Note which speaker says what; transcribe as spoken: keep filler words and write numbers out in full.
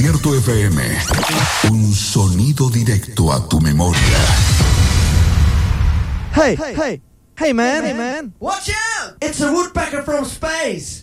Speaker 1: Desierto F M. Un sonido directo a tu memoria.
Speaker 2: Hey, hey, hey, man, hey, man.
Speaker 3: Watch out! It's a woodpecker from space.